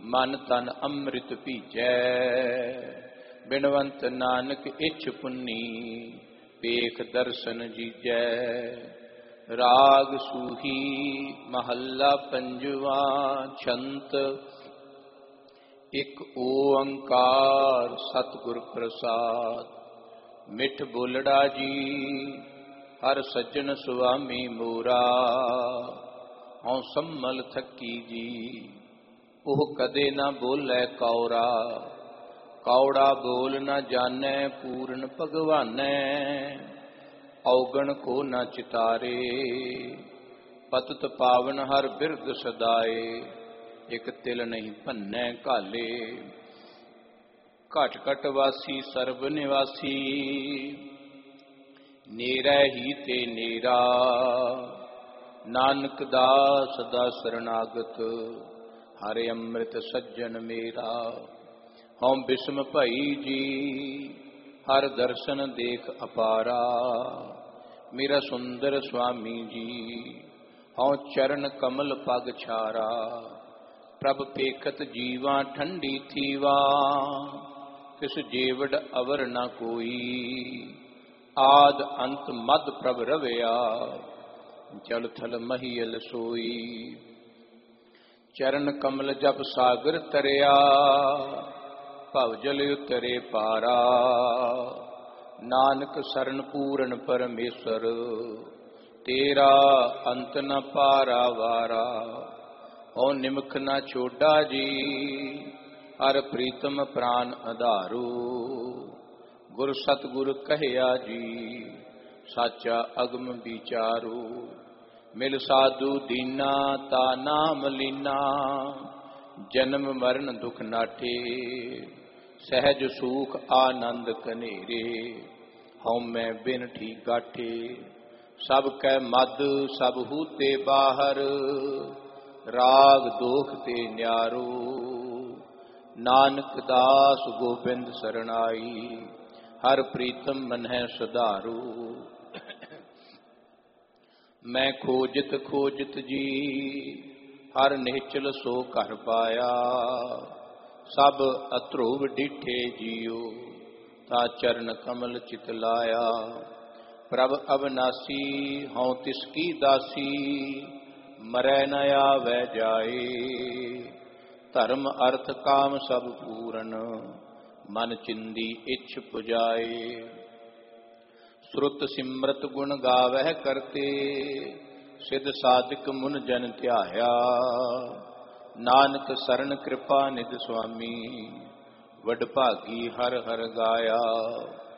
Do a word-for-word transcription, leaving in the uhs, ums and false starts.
मन तन अमृत पीजै। बिनवंत नानक इछ पुन्नी पेख दर्शन जीजै। राग सूही महला पंजवा छंत। एक ओंकार सतगुर प्रसाद। मिठ बोलड़ा जी हर सज्जन सुआमी मोरा। हूँ सम्मल थकी जी ओह कदे न बोलै कौरा। कौड़ा बोल न जानै पूर्ण भगवानै। औगण को न चितारे पतत पावन हर बिरद सदाए। एक तिल नहीं भन्नै घाले। घट घट वासी सर्ब निवासी नेरै ही ते नेरा। नानक दास दा शरणागत हरे अमृत सज्जन मेरा। हम बिस्म भई जी हर दर्शन देख अपारा। मेरा सुंदर स्वामी जी हूँ चरण कमल पग छारा। प्रभ पेखत जीवा ठंडी थीवा। किस जेवड़ अवर न कोई। आद अंत मद प्रभ रवया जल थल महियल सोई। चरण कमल जप सागर तरिया भव जल उतरे पारा। नानक शरण पूरन परमेश्वर तेरा अंत न पारा वारा। ओ निमख न छोड़ा जी हर प्रीतम प्राण आधारो। गुर सतगुर कहया जी साचा अगम विचारो। मिल साधु दीना ता नाम लीना। जन्म मरण दुख नाटे सहज सुख आनंद कनेरे। हऊँ मैं बिन ठीक गाठे सब कै मद सब हूते बाहर। राग दोख ते न्यारो नानक दास गोबिंद सरनाई। हर प्रीतम मन है सुधारो। मैं खोजत खोजत जी हर निहचल सो घर पाया। सब अध्रुव डिठे जियो ता चरण कमल चितलाया। प्रभ अविनाशी हूँ तिसकी दासी। मरै न आवै जाए धर्म अर्थ काम सब पूरन। मन चिंदी इच्छ पुजाए। श्रुत सिमरत गुण गावह करते सिद्ध साधिक मुन जन ध्याया। नानक शरण कृपा निध स्वामी वड भागी हर हर गाया।